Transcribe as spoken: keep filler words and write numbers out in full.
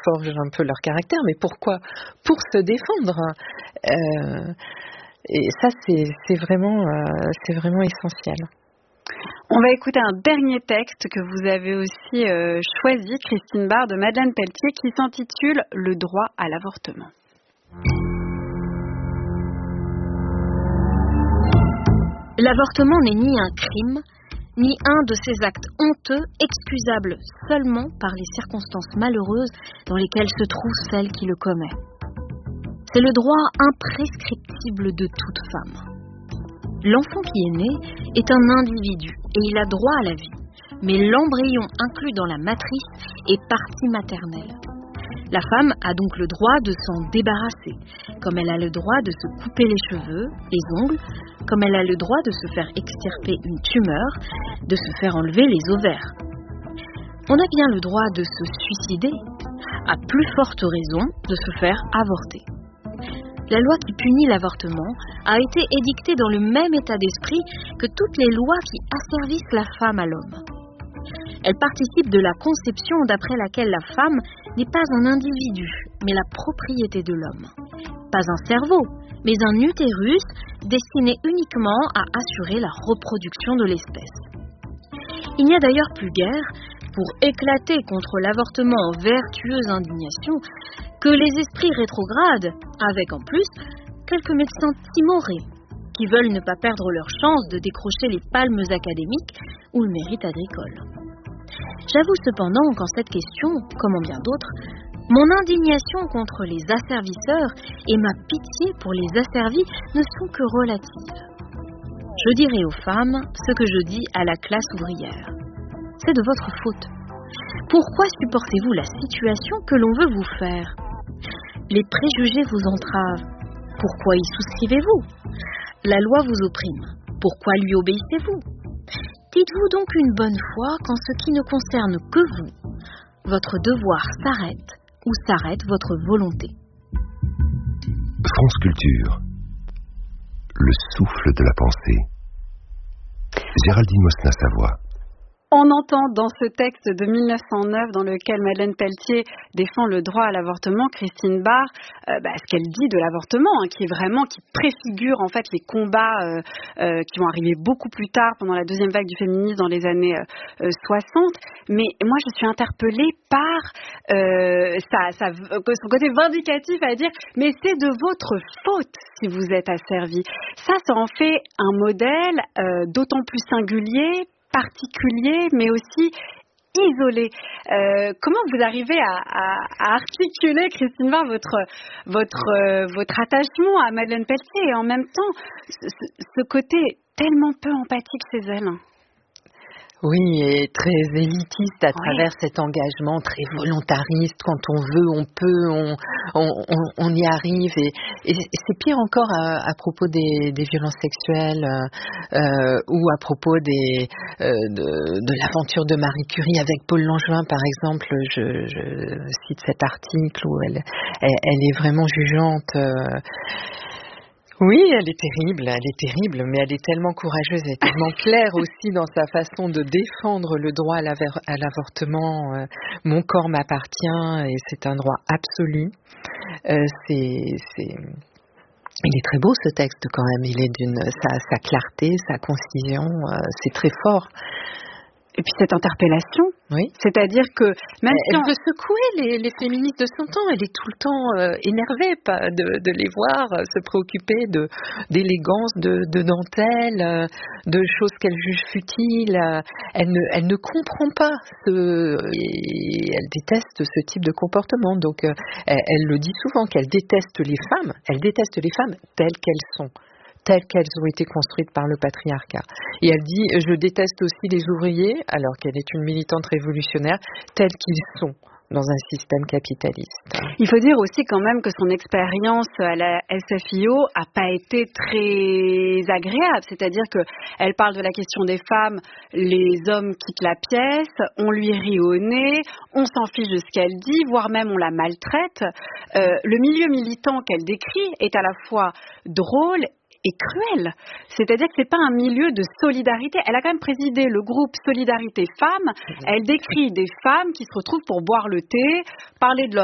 forgent un peu leur caractère, mais pourquoi? Pour se défendre. Euh, et ça, c'est, c'est, vraiment, euh, c'est vraiment essentiel. On va écouter un dernier texte que vous avez aussi euh, choisi, Christine Barr, de Madeleine Pelletier, qui s'intitule « Le droit à l'avortement ». L'avortement n'est ni un crime, ni un de ces actes honteux, excusables seulement par les circonstances malheureuses dans lesquelles se trouve celle qui le commet. C'est le droit imprescriptible de toute femme. L'enfant qui est né est un individu et il a droit à la vie, mais l'embryon inclus dans la matrice est partie maternelle. La femme a donc le droit de s'en débarrasser, comme elle a le droit de se couper les cheveux, les ongles, comme elle a le droit de se faire extirper une tumeur, de se faire enlever les ovaires. On a bien le droit de se suicider, à plus forte raison de se faire avorter. La loi qui punit l'avortement a été édictée dans le même état d'esprit que toutes les lois qui asservissent la femme à l'homme. Elle participe de la conception d'après laquelle la femme n'est pas un individu, mais la propriété de l'homme. Pas un cerveau, mais un utérus destiné uniquement à assurer la reproduction de l'espèce. Il n'y a d'ailleurs plus guère, pour éclater contre l'avortement en vertueuse indignation, que les esprits rétrogrades, avec en plus quelques médecins timorés, qui veulent ne pas perdre leur chance de décrocher les palmes académiques ou le mérite agricole. J'avoue cependant qu'en cette question, comme en bien d'autres, mon indignation contre les asservisseurs et ma pitié pour les asservis ne sont que relatives. Je dirai aux femmes ce que je dis à la classe ouvrière. C'est de votre faute. Pourquoi supportez-vous la situation que l'on veut vous faire? Les préjugés vous entravent. Pourquoi y souscrivez-vous? La loi vous opprime. Pourquoi lui obéissez-vous? Dites-vous donc une bonne fois qu'en ce qui ne concerne que vous, votre devoir s'arrête ou s'arrête votre volonté. France Culture. Le souffle de la pensée. Géraldine Mosna-Savoie. On entend dans ce texte de mille neuf cent neuf dans lequel Madeleine Pelletier défend le droit à l'avortement, Christine Barr, euh, bah, ce qu'elle dit de l'avortement, hein, qui est vraiment, qui préfigure en fait les combats euh, euh, qui vont arriver beaucoup plus tard pendant la deuxième vague du féminisme dans les années euh, soixante. Mais moi, je suis interpellée par euh, sa, sa, son côté vindicatif à dire « mais c'est de votre faute si vous êtes asservi ». Ça, ça en fait un modèle euh, d'autant plus singulier, particulier, mais aussi isolé. Euh, comment vous arrivez à, à, à articuler, Christine Barr, votre, votre, euh, votre attachement à Madeleine Pelletier et en même temps ce, ce côté tellement peu empathique chez elle? Oui, et très élitiste à oui. travers cet engagement très volontariste. Quand on veut, on peut, on, on, on, on y arrive. Et, et c'est pire encore à, à propos des, des violences sexuelles euh, ou à propos des, euh, de, de l'aventure de Marie Curie avec Paul Langevin, par exemple. Je, je cite cet article où elle, elle, elle est vraiment jugeante. Euh, Oui, elle est terrible, elle est terrible, mais elle est tellement courageuse, elle est tellement claire aussi dans sa façon de défendre le droit à, l'aver- à l'avortement. Euh, mon corps m'appartient et c'est un droit absolu. Euh, c'est, c'est... Il est très beau ce texte quand même, il est d'une sa, sa clarté, sa concision, euh, c'est très fort. Et puis cette interpellation, oui. C'est-à-dire que même elle, si on... elle peut secouer les, les féministes de son temps. Elle est tout le temps euh, énervée pas, de, de les voir euh, se préoccuper de d'élégance, de, de dentelle, euh, de choses qu'elle juge futiles. Euh, elle ne elle ne comprend pas ce et elle déteste ce type de comportement. Donc euh, elle, elle le dit souvent qu'elle déteste les femmes. Elle déteste les femmes telles qu'elles sont, telles qu'elles ont été construites par le patriarcat. Et elle dit, je déteste aussi les ouvriers, alors qu'elle est une militante révolutionnaire, tels qu'ils sont dans un système capitaliste. Il faut dire aussi quand même que son expérience à la S F I O a pas été très agréable, c'est-à-dire que elle parle de la question des femmes, les hommes quittent la pièce, on lui rit au nez, on s'en fiche de ce qu'elle dit, voire même on la maltraite. Euh, le milieu militant qu'elle décrit est à la fois drôle et cruel. C'est-à-dire que c'est pas un milieu de solidarité. Elle a quand même présidé le groupe Solidarité Femmes. Elle décrit des femmes qui se retrouvent pour boire le thé, parler de leur